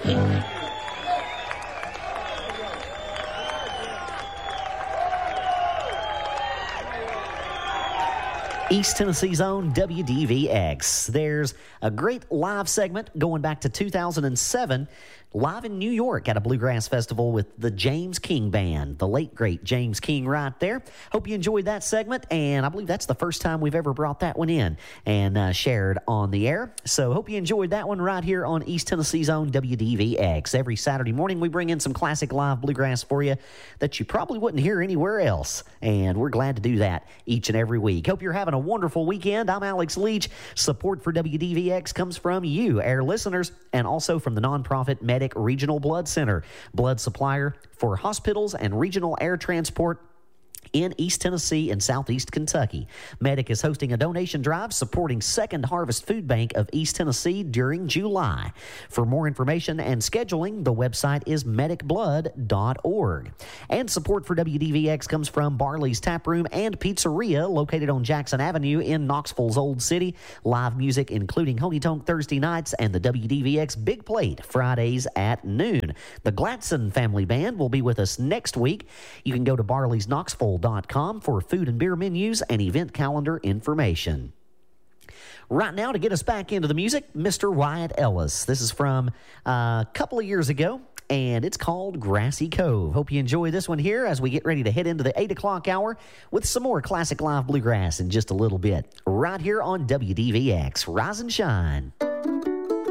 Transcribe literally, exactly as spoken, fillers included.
East Tennessee's own W D V X. There's a great live segment going back to two thousand seven, live in New York at a bluegrass festival with the James King Band, the late, great James King right there. Hope you enjoyed that segment, and I believe that's the first time we've ever brought that one in and uh, shared on the air. So hope you enjoyed that one right here on East Tennessee's own W D V X. Every Saturday morning, we bring in some classic live bluegrass for you that you probably wouldn't hear anywhere else, and we're glad to do that each and every week. Hope you're having a wonderful weekend. I'm Alex Leach. Support for W D V X comes from you, our listeners, and also from the nonprofit Medic Regional Blood Center, blood supplier for hospitals and regional air transport in East Tennessee and Southeast Kentucky. Medic is hosting a donation drive supporting Second Harvest Food Bank of East Tennessee during July. For more information and scheduling, the website is medic blood dot org. And support for W D V X comes from Barley's Tap Room and Pizzeria, located on Jackson Avenue in Knoxville's Old City. Live music including Honey Tonk Thursday nights and the W D V X Big Plate Fridays at noon. The Gladson Family Band will be with us next week. You can go to Barley's Knoxville dot com for food and beer menus and event calendar information. Right now, to get us back into the music, Mister Wyatt Ellis. This is from uh, a couple of years ago, and it's called Grassy Cove. Hope you enjoy this one here as we get ready to head into the eight o'clock hour with some more classic live bluegrass in just a little bit. Right here on W D V X. Rise and shine.